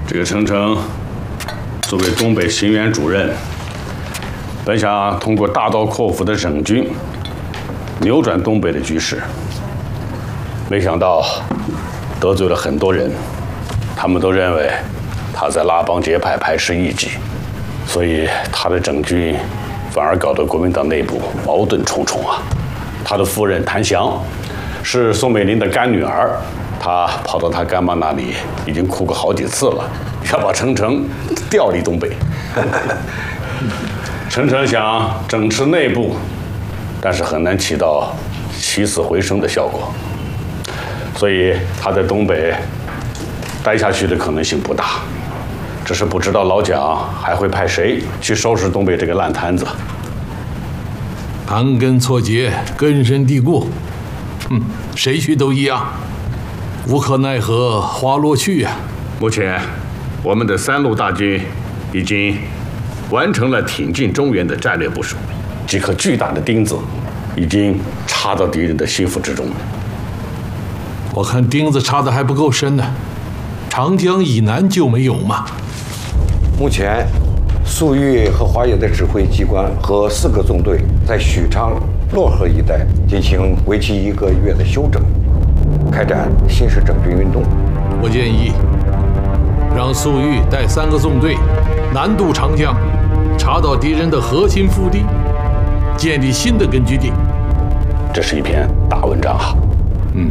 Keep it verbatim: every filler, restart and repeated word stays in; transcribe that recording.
这个程程作为东北行辕主任，本想通过大刀阔斧的整军，扭转东北的局势，没想到得罪了很多人，他们都认为他在拉帮结派、排斥异己，所以他的整军反而搞得国民党内部矛盾重重啊。他的夫人谭翔是宋美龄的干女儿。 他跑到他干妈那里，已经哭过好几次了，要把程程调离东北。程程想整治内部，但是很难起到起死回生的效果，所以他在东北待下去的可能性不大。只是不知道老蒋还会派谁去收拾东北这个烂摊子。 盘根错节，根深蒂固，嗯，谁去都一样。 无可奈何花落去呀、啊！ 目前，我们的三路大军已经完成了挺进中原的战略部署，几颗巨大的钉子已经插到敌人的心腹之中。 我看钉子插的还不够深呢，长江以南就没有吗？ 目前，粟裕和华野的指挥机关和四个纵队在许昌、漯河一带进行为期一个月的休整。 开展新式整军运动， 我建议让粟裕带三个纵队南渡长江，查到敌人的核心腹地，建立新的根据地。 这是一篇大文章啊！